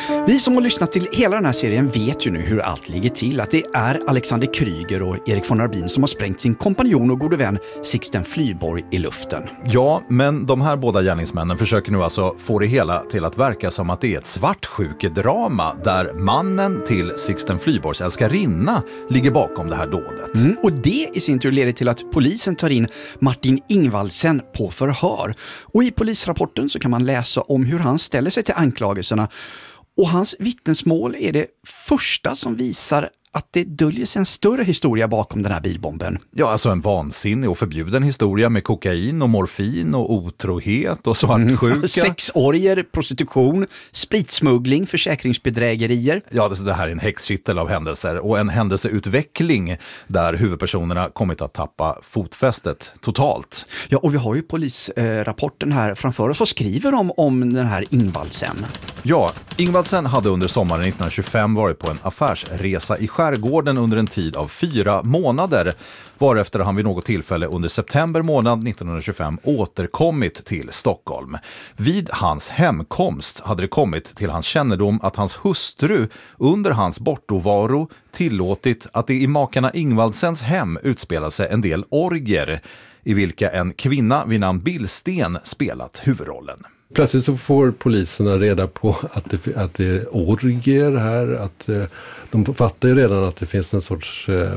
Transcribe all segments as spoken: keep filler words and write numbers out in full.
Vi som har lyssnat till hela den här serien vet ju nu hur allt ligger till. Att det är Alexander Kryger och Erik von Arbin som har sprängt sin kompanjon och gode vän Sixten Flyborg i luften. Ja, men de här båda gärningsmännen försöker nu alltså få det hela till att verka som att det är ett svartsjukedrama där mannen till Sixten Flyborgs älskarinna ligger bakom det här dådet. Mm, och det i sin tur leder till att polisen tar in Martin Ingvaldsen på förhör. Och i polisrapporten så kan man läsa om hur han ställer sig till anklagelserna. Och hans vittnesmål är det första som visar att det döljer sig en större historia bakom den här bilbomben. Ja, alltså en vansinnig och förbjuden historia med kokain och morfin och otrohet och svartsjuka. Mm. Sexorger, prostitution, spritsmuggling, försäkringsbedrägerier. Ja, det här är en häxkittel av händelser och en händelseutveckling där huvudpersonerna kommit att tappa fotfästet totalt. Ja, och vi har ju polisrapporten här framför oss. Vad skriver de om den här Ingvaldsen? Ja, Ingvaldsen hade under sommaren nittonhundratjugofem varit på en affärsresa i skärgården under en tid av fyra månader, varefter han vid något tillfälle under september månad nittonhundratjugofem återkommit till Stockholm. Vid hans hemkomst hade det kommit till hans kännedom att hans hustru under hans bortovaro tillåtit att det i makarna Ingvaldsens hem utspelade sig en del orger i vilka en kvinna vid namn Billsten spelat huvudrollen. Plötsligt så får poliserna reda på att det, att det är orgier här. Att, eh, de fattar ju redan att det finns en sorts eh,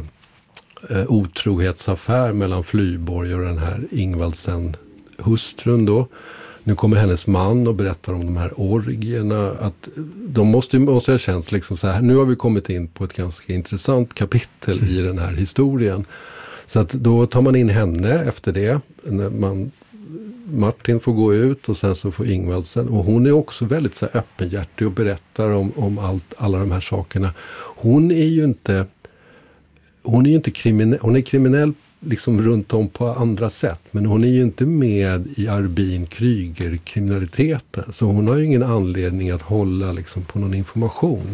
otrohetsaffär mellan Flyborg och den här Ingvaldsen hustrun då. Nu kommer hennes man och berättar om de här orgierna. Att de måste ju måste ha känts liksom så här. Nu har vi kommit in på ett ganska intressant kapitel i den här historien. Så att då tar man in henne efter det. När man Martin får gå ut och sen så får Ingvaldsen. Och hon är också väldigt så här öppenhjärtig och berättar om, om allt, alla de här sakerna. Hon är ju inte hon är ju inte kriminell, hon är kriminell liksom runt om på andra sätt. Men hon är ju inte med i Arbin Kryger kriminaliteten. Så hon har ju ingen anledning att hålla liksom på någon information.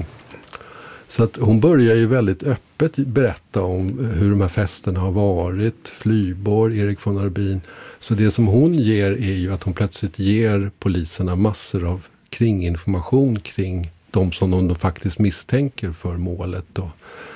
Så att hon börjar ju väldigt öppet berätta om hur de här festerna har varit. Flyborg, Erik von Arbin. Så det som hon ger är ju att hon plötsligt ger poliserna massor av kringinformation kring de som de faktiskt misstänker för målet då.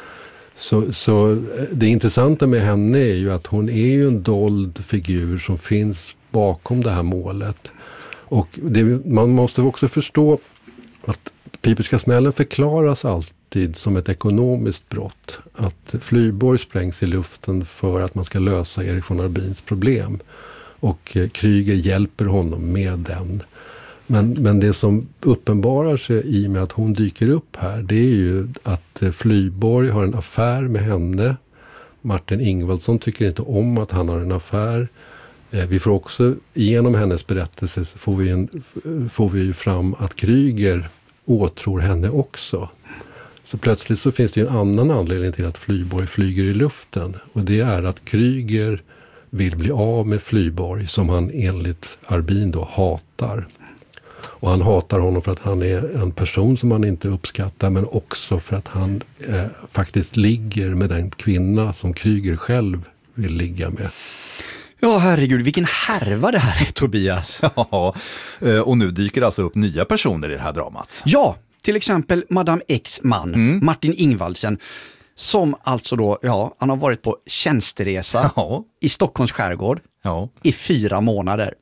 Så, så det intressanta med henne är ju att hon är ju en dold figur som finns bakom det här målet. Och det, man måste också förstå att Piperska smällen förklaras alltid som ett ekonomiskt brott. Att Flyborg sprängs i luften för att man ska lösa Erik von Arbins problem. Och Kryger hjälper honom med den. Men, men det som uppenbarar sig i och med att hon dyker upp här, det är ju att Flyborg har en affär med henne. Martin Ingvaldsson tycker inte om att han har en affär. Vi får också, genom hennes berättelse så får vi, en, får vi ju fram att Kryger åtror henne också. Så plötsligt så finns det ju en annan anledning till att Flyborg flyger i luften. Och det är att Kryger vill bli av med Flyborg som han enligt Arbin då hatar. Och han hatar honom för att han är en person som han inte uppskattar, men också för att han eh, faktiskt ligger med den kvinna som Kryger själv vill ligga med. Ja, herregud, vilken härva det här är, Tobias. Ja, och nu dyker alltså upp nya personer i det här dramat. Ja, till exempel Madame X man, mm. Martin Ingvaldsen, som alltså då, ja, han har varit på tjänsteresa ja. i Stockholms skärgård ja. i fyra månader.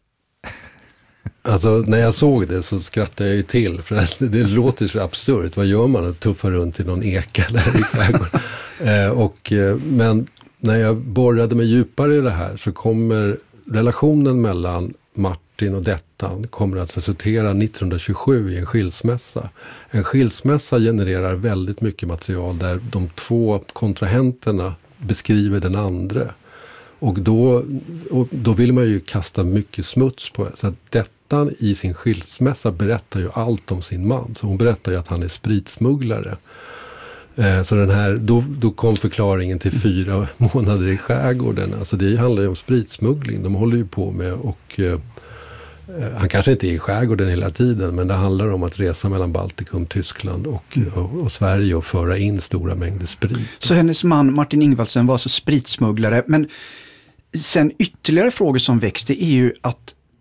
Alltså när jag såg det så skrattade jag ju till, för det, det låter så absurt. Vad gör man att tuffa runt i någon eka där i skärgården? eh, och, eh, men när jag borrade mig djupare i det här så kommer relationen mellan Martin och Dettan kommer att resultera nittonhundratjugosju i en skilsmässa. En skilsmässa genererar väldigt mycket material där de två kontrahenterna beskriver den andra. Och då, och då vill man ju kasta mycket smuts på det. Så att Dettan i sin skilsmässa berättar ju allt om sin man. Så hon berättar ju att han är spritsmugglare. Eh, så den här, då, då kom förklaringen till fyra månader i skärgården. Alltså det handlar ju om spritsmuggling. De håller ju på med och... Eh, han kanske inte är i skärgården hela tiden, men det handlar om att resa mellan Baltikum, Tyskland och, och, och Sverige och föra in stora mängder sprit. Så hennes man Martin Ingvaldsen var alltså spritsmugglare, men sen ytterligare frågor som växte är ju att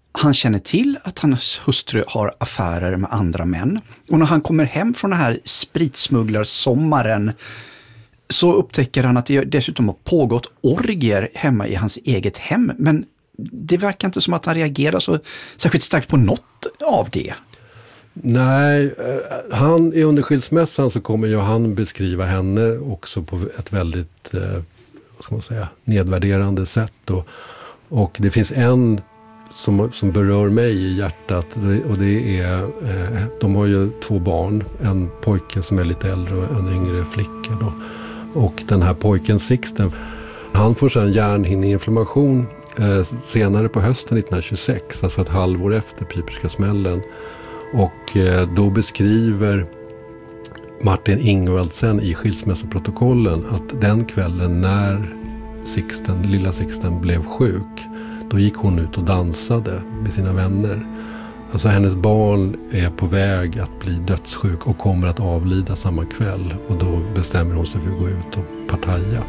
Han känner till att hans hustru har affärer med andra män. Och när han kommer hem från den här spritsmugglarsommaren så upptäcker han att det dessutom har pågått orgier hemma i hans eget hem. Men det verkar inte som att han reagerar så särskilt starkt på något av det. Nej, han i under skilsmässan så kommer ju han beskriva henne också på ett väldigt eh, vad ska man säga, nedvärderande sätt. Då. Och det finns en som, som berör mig i hjärtat och det är, eh, de har ju två barn, en pojke som är lite äldre och en yngre flicka då. Och den här pojken Sixten, han får sedan hjärnhinneinflammation eh, senare på hösten nittonhundratjugosex, alltså ett halvår efter Piperska smällen. Och eh, då beskriver Martin Ingvaldsen i skilsmässoprotokollen att den kvällen när Sixten, lilla Sixten blev sjuk, då gick hon ut och dansade med sina vänner. Alltså hennes barn är på väg att bli dödssjuk och kommer att avlida samma kväll. Och då bestämmer hon sig för att gå ut och partaja.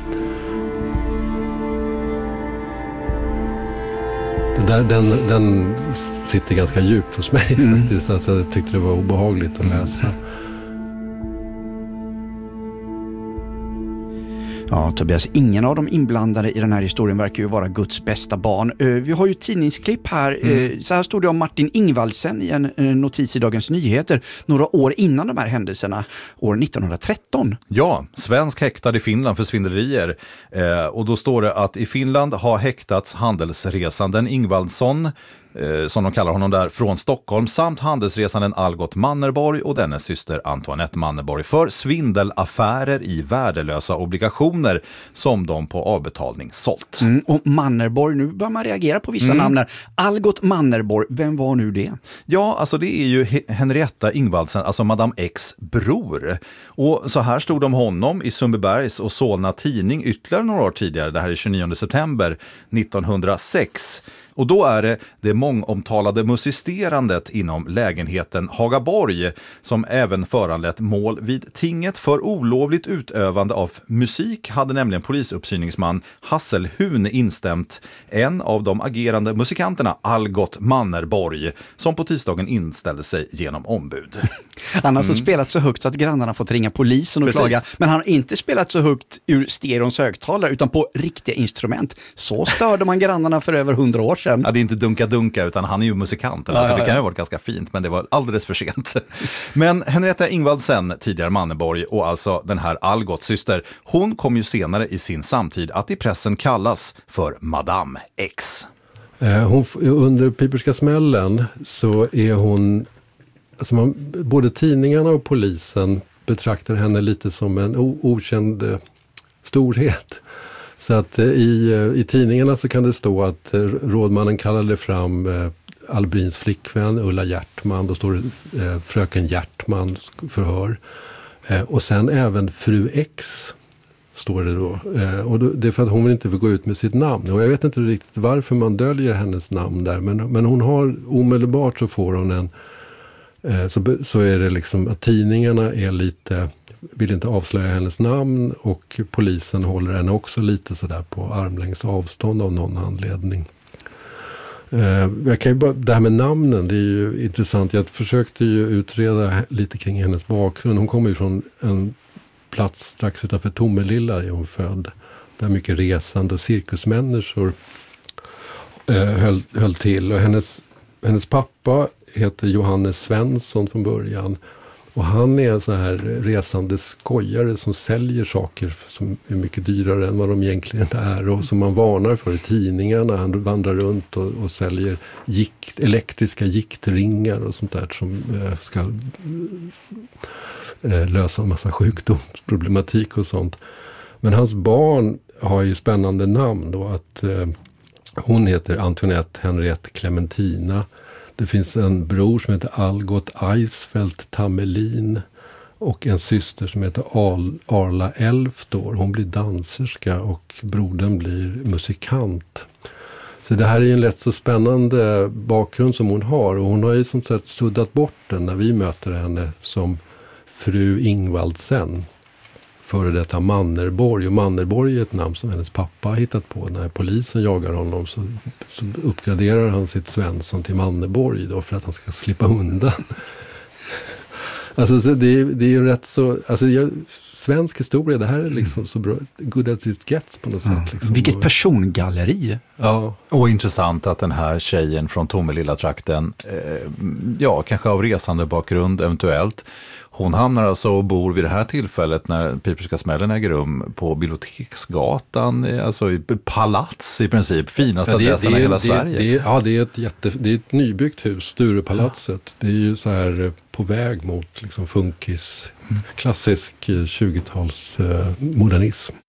Det där, den, den sitter ganska djupt hos mig mm. faktiskt. Alltså, jag tyckte det var obehagligt att läsa. Ja, Tobias, ingen av de inblandade i den här historien verkar ju vara Guds bästa barn. Uh, vi har ju tidningsklipp här. Mm. Uh, så här stod det om Martin Ingvaldsen i en uh, notis i Dagens Nyheter några år innan de här händelserna, år nittonhundratretton. Ja, svensk häktad i Finland för svindlerier. Uh, och då står det att i Finland har häktats handelsresanden Ingvaldsson, som de kallar honom där, från Stockholm, samt handelsresanden Algot Mannerborg och dennes syster Antoinette Mannerborg för svindelaffärer i värdelösa obligationer som de på avbetalning sålt. Mm, och Mannerborg, nu bör man reagera på vissa mm. namn där. Algot Mannerborg, vem var nu det? Ja, alltså det är ju Henrietta Ingvaldsen, alltså Madame X bror. Och så här stod de om honom i Sundbybergs och Solna tidning ytterligare några år tidigare, det här är tjugonionde september nittonhundrasex. Och då är det det mångomtalade musisterandet inom lägenheten Hagaborg som även föranlett mål vid tinget för olovligt utövande av musik, hade nämligen polisuppsyningsman Hasselhun instämt, en av de agerande musikanterna Algot Mannerborg, som på tisdagen inställde sig genom ombud. Han har alltså mm. spelat så högt att grannarna fått ringa polisen och Precis. klaga, men han har inte spelat så högt ur stereons högtalare utan på riktiga instrument. Så störde man grannarna för över hundra år sedan. Ja, det är inte dunka-dunka utan han är ju musikant. Alltså, ja, ja, ja. Det kan ju vara ganska fint, men det var alldeles för sent. Men Henrietta Ingvaldsen, tidigare Mannerborg, och alltså den här Algots syster, hon kom ju senare i sin samtid att i pressen kallas för Madame X. Eh, hon, under Piperska smällen så är hon, alltså man, både tidningarna och polisen betraktar henne lite som en o- okänd eh, storhet. Så att i, i tidningarna så kan det stå att rådmannen kallade fram eh, Albrins flickvän Ulla Hjärtman. Då står det eh, fröken Hjärtman förhör. Eh, och sen även fru X står det då. Eh, och då, det är för att hon vill inte få gå ut med sitt namn. Och jag vet inte riktigt varför man döljer hennes namn där. Men, men hon har omedelbart så får hon en... Eh, så, så är det liksom att tidningarna är lite... vill inte avslöja hennes namn och polisen håller henne också lite sådär på armlängds avstånd av någon anledning. Eh, jag kan ju bara, det här med namnen, det är ju intressant. Jag försökte ju utreda lite kring hennes bakgrund. Hon kommer ju från en plats strax utanför Tomelilla är hon född. Där mycket resande och cirkusmänniskor eh, höll, höll till. Och hennes, hennes pappa heter Johannes Svensson från början. Och han är en sån här resande skojare som säljer saker som är mycket dyrare än vad de egentligen är. Och som man varnar för i tidningarna. Han vandrar runt och, och säljer gikt, elektriska giktringar och sånt där som eh, ska eh, lösa en massa sjukdomsproblematik och sånt. Men hans barn har ju spännande namn då. Att eh, hon heter Antoinette Henriette Clementina. Det finns en bror som heter Algot Eisfelt Tamelin och en syster som heter Al- Arla Elfdor. Hon blir danserska och brodern blir musikant. Så det här är en rätt så spännande bakgrund som hon har. Och hon har ju som sagt suddat bort den när vi möter henne som fru Ingvaldsen. före detta Mannerborg. Och Mannerborg är ett namn som hennes pappa har hittat på. När polisen jagar honom så, så uppgraderar han sitt Svensson till Mannerborg då för att han ska slippa undan. Alltså så det, det är ju rätt så... Alltså jag, svensk historia, det här är liksom så bra. Good as it gets på något Ja. sätt. Liksom. Vilket persongalleri. Ja. Och intressant att den här tjejen från Tomelilla-trakten, eh, ja, kanske av resande bakgrund eventuellt, hon hamnar alltså och bor vid det här tillfället när Piperska smällen äger rum på Biblioteksgatan, alltså i palats i princip, finaste Ja, det, adressen det, i hela det, Sverige. Det, ja, det är ett jätte, det är ett nybyggt hus, Sturepalatset. Det är ju så här eh, på väg mot liksom funkis, klassisk eh, tjugotalsmodernism.